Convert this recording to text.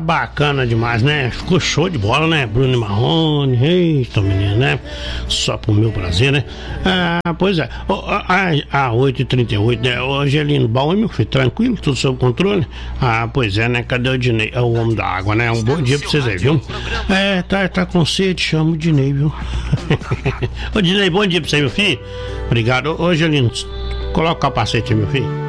bacana demais, né? Ficou show de bola, né? Bruno e Marrone, eita menino, né? Só pro meu prazer, né? Pois é. 8h38, né? Ô, Angelino, bom, meu filho, tranquilo? Tudo sob controle? Pois é, né? Cadê o Dinei? É o homem da água, né? Um bom dia pra vocês aí, viu? Tá com sede, chama o Dinei, viu? Ô, Dinei, bom dia pra você, meu filho. Obrigado. Ô, Angelino, coloca o capacete aí, meu filho.